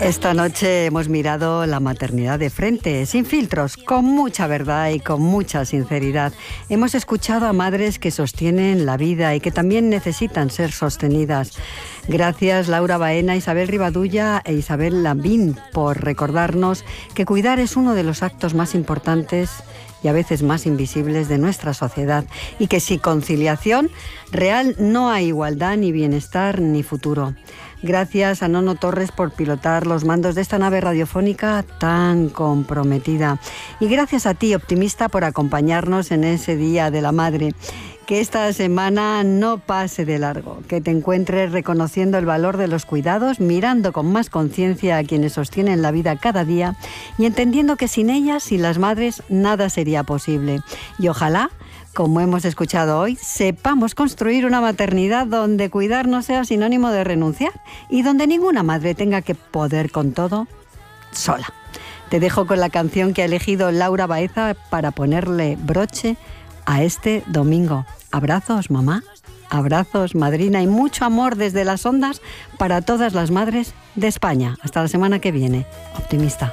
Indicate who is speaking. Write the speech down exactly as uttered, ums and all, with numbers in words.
Speaker 1: Esta noche hemos mirado la maternidad de frente, sin filtros, con mucha verdad y con mucha sinceridad. Hemos escuchado a madres que sostienen la vida y que también necesitan ser sostenidas. Gracias Laura Baena, Isabel Rivadulla e Isabel Lambín por recordarnos que cuidar es uno de los actos más importantes y a veces más invisibles de nuestra sociedad, y que sin conciliación real no hay igualdad, ni bienestar, ni futuro. Gracias a Nono Torres por pilotar los mandos de esta nave radiofónica tan comprometida. Y gracias a ti, optimista, por acompañarnos en ese Día de la Madre. Que esta semana no pase de largo, que te encuentres reconociendo el valor de los cuidados, mirando con más conciencia a quienes sostienen la vida cada día y entendiendo que sin ellas, sin las madres, nada sería posible. Y ojalá, como hemos escuchado hoy, sepamos construir una maternidad donde cuidar no sea sinónimo de renunciar y donde ninguna madre tenga que poder con todo sola. Te dejo con la canción que ha elegido Laura Baeza para ponerle broche a este domingo. Abrazos, mamá, abrazos, madrina, y mucho amor desde las ondas para todas las madres de España. Hasta la semana que viene. Optimista.